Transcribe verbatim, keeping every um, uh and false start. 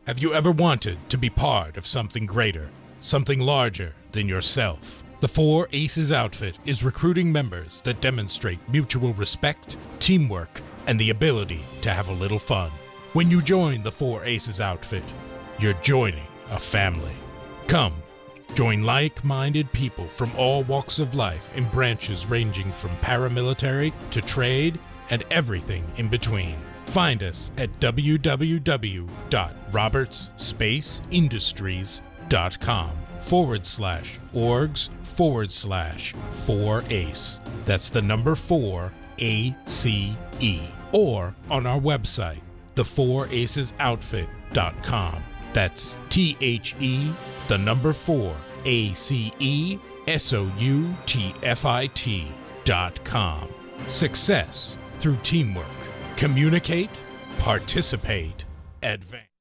Have you ever wanted to be part of something greater, something larger than yourself? The Four Aces outfit is recruiting members that demonstrate mutual respect, teamwork, and the ability to have a little fun. When you join the Four Aces outfit, you're joining a family. Come, join like-minded people from all walks of life in branches ranging from paramilitary to trade and everything in between. Find us at w w w dot roberts space industries dot com forward slash orgs forward slash four ace. That's the number four A C E. Or on our website, the four aces outfit dot com. That's T H E, the number four, A C E, S O U T F I T dot com. Success through teamwork. Communicate, participate, advance.